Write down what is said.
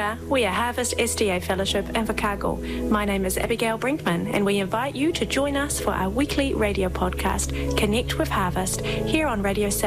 there, we are Harvest SDA Fellowship in Invercargill. My name is Abigail Brinkman, and we invite you to join us for our weekly radio podcast, Connect with Harvest, here on Radio